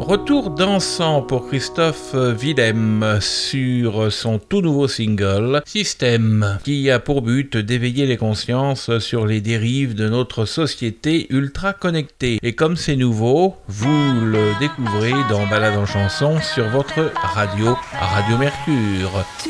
Retour dansant pour Christophe Willem sur son tout nouveau single Système, qui a pour but d'éveiller les consciences sur les dérives de notre société ultra connectée. Et comme c'est nouveau, vous le découvrez dans Balade en chanson sur votre radio, Radio Mercure.